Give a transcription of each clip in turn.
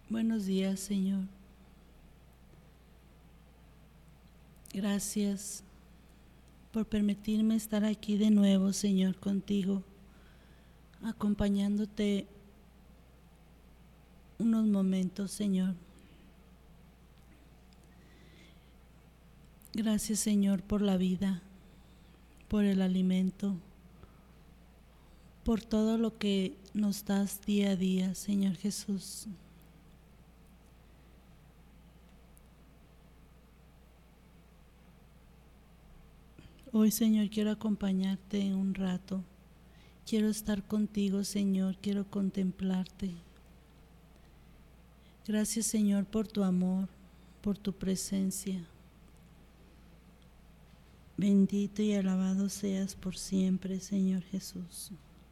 Buenos días, Señor. Gracias por permitirme estar aquí de nuevo, Señor, contigo, acompañándote unos momentos, Señor. Gracias, Señor, por la vida, por el alimento, por todo lo que nos das día a día, Señor Jesús. Hoy, Señor, quiero acompañarte un rato. Quiero estar contigo, Señor. Quiero contemplarte. Gracias, Señor, por tu amor, por tu presencia. Bendito y alabado seas por siempre, Señor Jesús.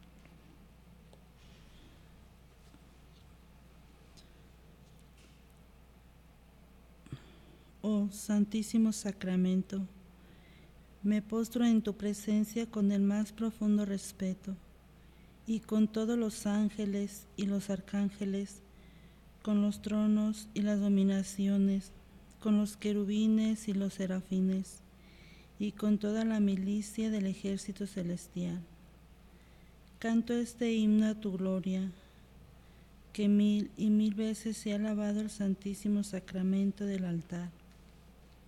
Oh Santísimo Sacramento, me postro en tu presencia con el más profundo respeto, y con todos los ángeles y los arcángeles, con los tronos y las dominaciones, con los querubines y los serafines, y con toda la milicia del ejército celestial. Canto este himno a tu gloria, que 1000 y 1000 veces se ha alabado el Santísimo Sacramento del altar.